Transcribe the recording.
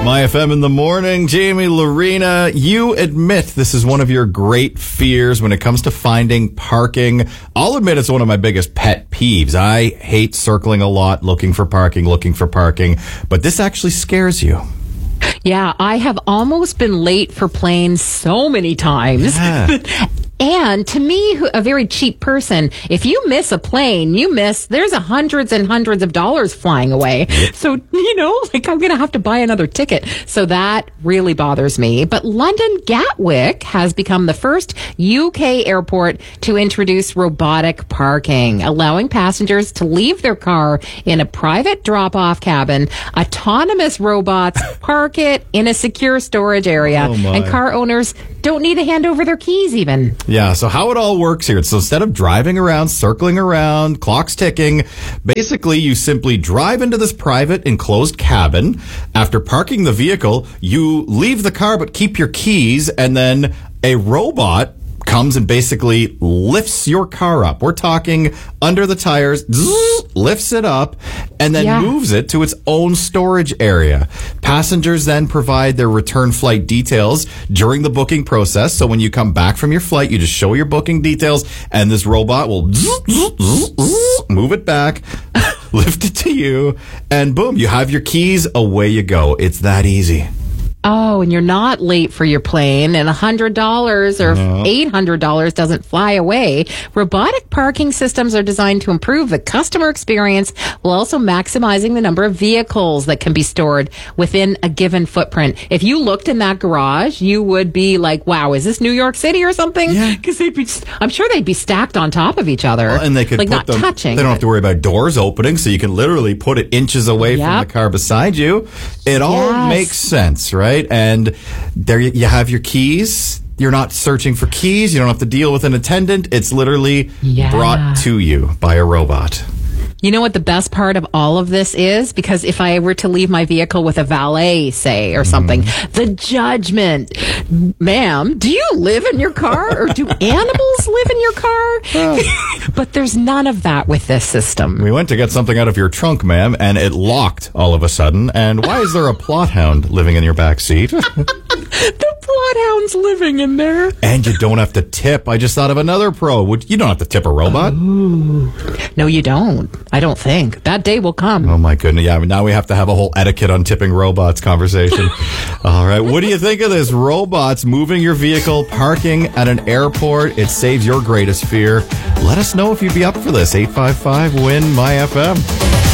My FM in the morning. Jamie, Lorena, you admit this is one of your great fears when it comes to finding parking. I'll admit it's one of my biggest pet peeves. I hate circling a lot, looking for parking, but this actually scares you. Yeah, I have almost been late for planes so many times. Yeah. And to me, a very cheap person, if you miss a plane, there's hundreds and hundreds of dollars flying away. So, I'm going to have to buy another ticket. So that really bothers me. But London Gatwick has become the first UK airport to introduce robotic parking, allowing passengers to leave their car in a private drop-off cabin. Autonomous robots park it in a secure storage area. And car owners don't need to hand over their keys even. Yeah, so how it all works here. So instead of driving around, circling around, clocks ticking, basically you simply drive into this private enclosed cabin. After parking the vehicle, you leave the car but keep your keys, and then a robot comes and basically lifts your car up. We're talking under the tires, lifts it up, and then moves it to its own storage area. Passengers then provide their return flight details during the booking process. So when you come back from your flight, you just show your booking details, and this robot will move it back, lift it to you, and boom, you have your keys, away you go. It's that easy. Oh, and you're not late for your plane, and $100 or $800 doesn't fly away. Robotic parking systems are designed to improve the customer experience while also maximizing the number of vehicles that can be stored within a given footprint. If you looked in that garage, you would be like, wow, is this New York City or something? Because I'm sure they'd be stacked on top of each other. Well, and they could like not touching. They don't have to worry about doors opening, so you can literally put it inches away from the car beside you. It all makes sense, right? And there you have your keys. You're not searching for keys. You don't have to deal with an attendant. It's literally brought to you by a robot. You know what the best part of all of this is? Because if I were to leave my vehicle with a valet, say, or something, the judgment. Ma'am, do you live in your car? Or do animals live in your car? But there's none of that with this system. We went to get something out of your trunk, ma'am, and it locked all of a sudden. And why is there a plot hound living in your back seat? The plot hound's living in there. And you don't have to tip. I just thought of another pro. You don't have to tip a robot. Ooh. No, you don't. I don't think. That day will come. Oh, my goodness. Yeah, now we have to have a whole etiquette on tipping robots conversation. All right. What do you think of this? Robots moving your vehicle, parking at an airport. It saves your greatest fear. Let us know if you'd be up for this. 855-WIN-MY-FM.